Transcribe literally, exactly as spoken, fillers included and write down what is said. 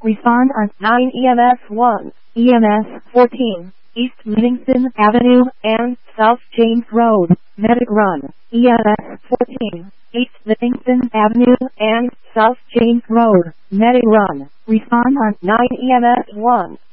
Respond on nine E M S one, E M S fourteen, East Livingston Avenue and South James Road, Medic Run, E M S fourteen, East Livingston Avenue and South James Road, Medic Run. Respond on nine E M S one.